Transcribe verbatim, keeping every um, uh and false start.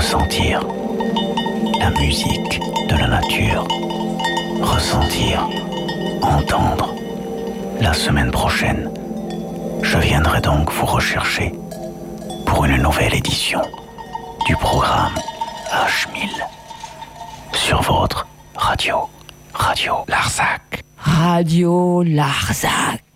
sentir la musique de la nature, ressentir, entendre. La semaine prochaine, je viendrai donc vous rechercher pour une nouvelle édition du programme H mille sur votre radio, Radio Larzac. Radio Larzac.